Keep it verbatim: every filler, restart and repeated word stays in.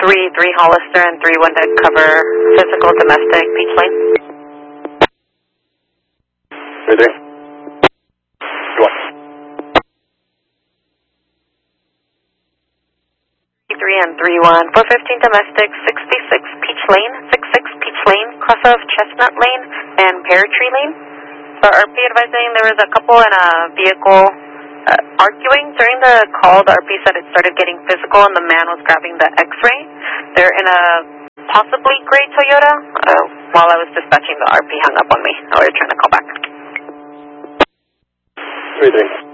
three three Hollister and three one to cover physical domestic Peach Lane. three three. one. three and three one. four fifteen domestic, sixty-six Peach Lane, sixty-six Peach Lane, cross of Chestnut Lane and Pear Tree Lane. So R P advising there was a couple in a vehicle uh, arguing. During the call, the R P said it started getting physical and the man was grabbing the X-ray. They're in a possibly gray Toyota. Uh, while I was dispatching, the R P hung up on me. I was trying to call back. three three.